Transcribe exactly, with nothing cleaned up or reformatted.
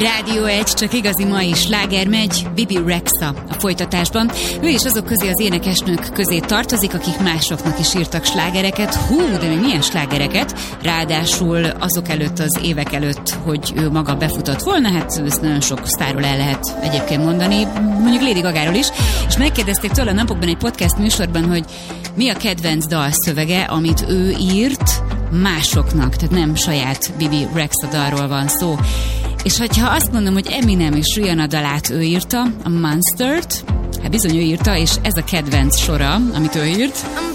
Rádió egy, csak igazi mai sláger megy, Bibi Rexha a folytatásban. Ő is azok közé, az énekesnők közé tartozik, akik másoknak is írtak slágereket. Hú, de még milyen slágereket? Ráadásul azok előtt, az évek előtt, hogy ő maga befutott volna, hát ezt nagyon sok sztárról el lehet egyébként mondani, mondjuk Lady Gagáról is. És megkérdezték tőle a napokban egy podcast műsorban, hogy mi a kedvenc dalszövege, amit ő írt másoknak, tehát nem saját Bibi Rexha dalról van szó. És hogyha azt mondom, hogy Eminem és Rihanna dalát ő írta, a Monstert, hát bizony ő írta, és ez a kedvenc sora, amit ő írt.